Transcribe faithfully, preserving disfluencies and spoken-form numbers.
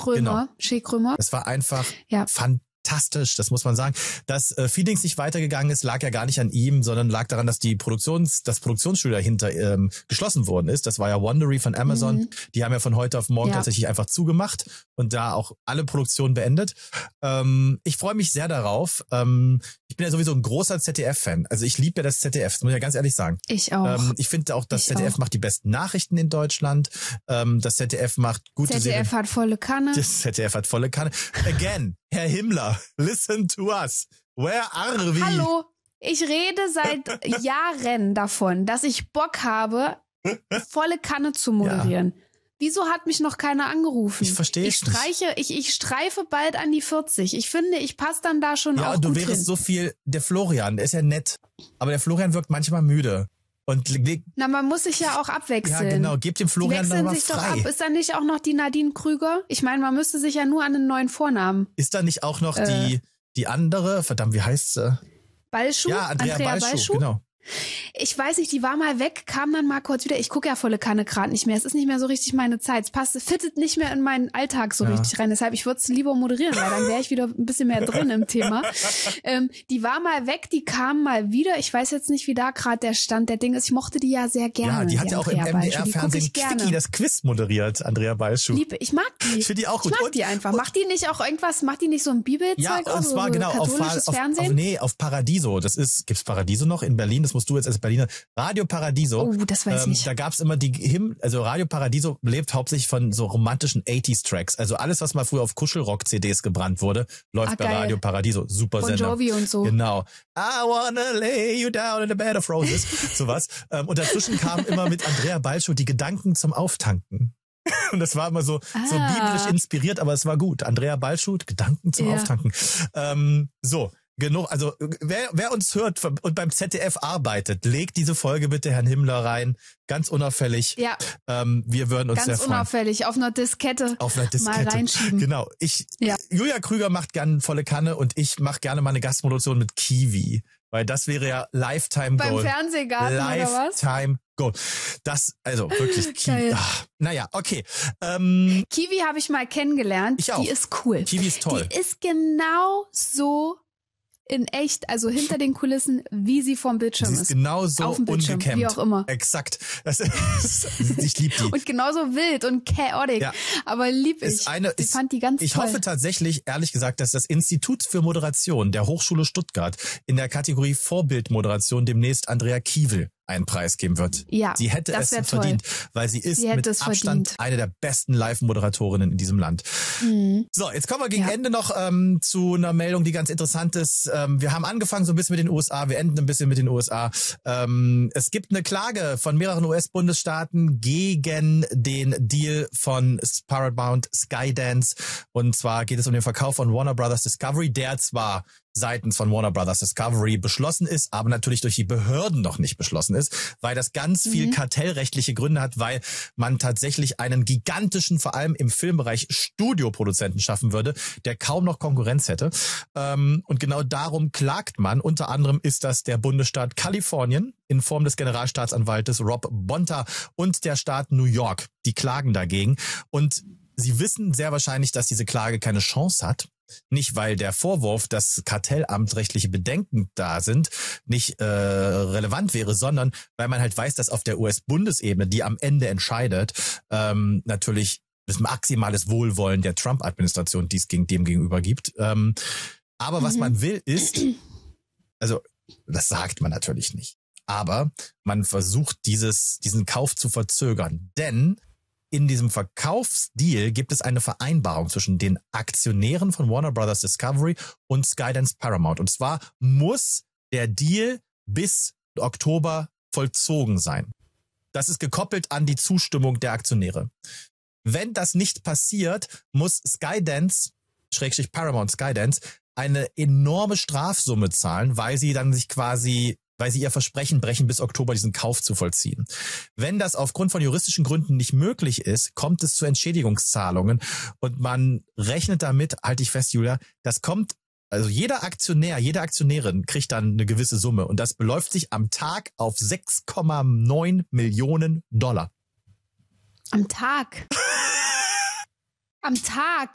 Krömer, genau. Shea Krömer. Es war einfach ja. fantastisch. Fantastisch, das muss man sagen. Dass äh, Phoenix nicht weitergegangen ist, lag ja gar nicht an ihm, sondern lag daran, dass die Produktions, das Produktionsstudio dahinter ähm, geschlossen worden ist. Das war ja Wondery von Amazon. Mhm. Die haben ja von heute auf morgen ja. tatsächlich einfach zugemacht und da auch alle Produktionen beendet. Ähm, ich freue mich sehr darauf. Ähm, ich bin ja sowieso ein großer Z D F-Fan. Also ich liebe ja das Z D F, das muss ich ja ganz ehrlich sagen. Ich auch. Ähm, ich finde auch, das ich Z D F auch. macht die besten Nachrichten in Deutschland. Ähm, das Z D F macht gute Z D F Serien. hat volle Kanne. Das Z D F hat volle Kanne. Again, Herr Himmler, listen to us. Where are we? Hallo, ich rede seit Jahren davon, dass ich Bock habe, volle Kanne zu moderieren. Ja. Wieso hat mich noch keiner angerufen? Ich verstehe es nicht. Streiche, ich, ich streife bald an die vierzig. Ich finde, ich passe dann da schon ja, auch und du gut wärst hin. so viel, der Florian, der ist ja nett, aber der Florian wirkt manchmal müde. Und Na, man muss sich ja auch abwechseln. Ja, genau. Gebt dem Florian dann mal sich frei. Doch ab. Ist da nicht auch noch die Nadine Krüger? Ich meine, man müsste sich ja nur an einen neuen Vornamen. Ist da nicht auch noch äh, die die andere? Verdammt, wie heißt sie? Ballschuh? Ja, Andrea, Andrea Ballschuh, Ballschuh? genau. Ich weiß nicht, die war mal weg, kam dann mal kurz wieder. Ich gucke ja volle Kanne gerade nicht mehr. Es ist nicht mehr so richtig meine Zeit. Es passt, fittet nicht mehr in meinen Alltag so ja. richtig rein. Deshalb, ich würde es lieber moderieren, weil dann wäre ich wieder ein bisschen mehr drin im Thema. Ähm, die war mal weg, die kam mal wieder. Ich weiß jetzt nicht, wie da gerade der Stand der Dinge ist. Ich mochte die ja sehr gerne. Ja, die hat ja auch im M D R-Fernsehen Quickie das Quiz moderiert, Andrea Ballschuh. Liebe, ich mag die. Ich finde die auch gut. Ich mag und, die einfach. Macht die nicht auch irgendwas, macht die nicht so ein Bibelzeug? Ja, und zwar so genau auf, auf, auf, nee, auf Paradiso. Das ist, gibt's Paradiso noch in Berlin? Das musst du jetzt als Berliner. Radio Paradiso. Oh, das weiß ich ähm, nicht. Da gab's immer die Him, also Radio Paradiso lebt hauptsächlich von so romantischen achtziger Tracks. Also alles, was mal früher auf Kuschelrock-C Ds gebrannt wurde, läuft ah, bei geil. Radio Paradiso. Super Bon Sender. Jovi und so. Genau. I wanna lay you down in a bed of roses. Sowas. Ähm, und dazwischen kam immer mit Andrea Ballschuh die Gedanken zum Auftanken. Und das war immer so, ah. so biblisch inspiriert, aber es war gut. Andrea Ballschuh, Gedanken zum ja. Auftanken. Ähm, so. Genug, also wer, wer uns hört und beim Z D F arbeitet, legt diese Folge bitte Herrn Himmler rein, ganz unauffällig. Ja. Ähm, wir würden uns ganz sehr freuen. Ganz unauffällig, auf einer Diskette, auf einer Diskette mal reinschieben. Genau. Ich, ja. Julia Krüger macht gerne volle Kanne und ich mache gerne mal eine Gastmodulation mit Kiwi, weil das wäre ja Lifetime Goal. Beim Fernsehgarten Lifetime oder was? Lifetime Goal. Das, also wirklich Kiwi. Ach, naja, okay. Ähm, Kiwi habe ich mal kennengelernt. Ich auch. Die ist cool. Kiwi ist toll. Die ist genau so in echt, also hinter den Kulissen, wie sie vom Bildschirm ist. Sie ist genauso auf dem Bildschirm, ungekämmt. Wie auch immer. Exakt. Das ist, ich liebe die. Und genauso wild und chaotic. Ja. Aber lieb ich. Ist eine, ich ist, fand die ganz ich toll. Ich hoffe tatsächlich, ehrlich gesagt, dass das Institut für Moderation der Hochschule Stuttgart in der Kategorie Vorbildmoderation demnächst Andrea Kiewel einen Preis geben wird. Ja, sie hätte es verdient, toll. weil sie ist sie mit Abstand verdient. eine der besten Live-Moderatorinnen in diesem Land. Mhm. So, jetzt kommen wir gegen ja. Ende noch ähm, zu einer Meldung, die ganz interessant ist. Ähm, wir haben angefangen so ein bisschen mit den U S A, wir enden ein bisschen mit den U S A. Ähm, es gibt eine Klage von mehreren U S-Bundesstaaten gegen den Deal von Paramount Skydance. Und zwar geht es um den Verkauf von Warner Brothers Discovery, der zwar seitens von Warner Brothers Discovery beschlossen ist, aber natürlich durch die Behörden noch nicht beschlossen ist, weil das ganz viel mhm. kartellrechtliche Gründe hat, weil man tatsächlich einen gigantischen, vor allem im Filmbereich, Studioproduzenten schaffen würde, der kaum noch Konkurrenz hätte. Und genau darum klagt man. Unter anderem ist das der Bundesstaat Kalifornien in Form des Generalstaatsanwaltes Rob Bonta und der Staat New York. Die klagen dagegen. Und sie wissen sehr wahrscheinlich, dass diese Klage keine Chance hat. Nicht, weil der Vorwurf, dass kartellamtrechtliche Bedenken da sind, nicht äh, relevant wäre, sondern weil man halt weiß, dass auf der U S-Bundesebene, die am Ende entscheidet, ähm, natürlich das maximales Wohlwollen der Trump-Administration dies gegen dem gegenüber gibt. Ähm, aber was mhm. man will ist, also das sagt man natürlich nicht, aber man versucht dieses diesen Kauf zu verzögern, denn in diesem Verkaufsdeal gibt es eine Vereinbarung zwischen den Aktionären von Warner Brothers Discovery und Skydance Paramount. Und zwar muss der Deal bis Oktober vollzogen sein. Das ist gekoppelt an die Zustimmung der Aktionäre. Wenn das nicht passiert, muss Skydance, Schrägstrich Paramount Skydance, eine enorme Strafsumme zahlen, weil sie dann sich quasi weil sie ihr Versprechen brechen, bis Oktober diesen Kauf zu vollziehen. Wenn das aufgrund von juristischen Gründen nicht möglich ist, kommt es zu Entschädigungszahlungen und man rechnet damit, halte ich fest, Julia, das kommt, also jeder Aktionär, jede Aktionärin kriegt dann eine gewisse Summe und das beläuft sich am Tag auf sechs Komma neun Millionen Dollar. Am Tag? Am Tag?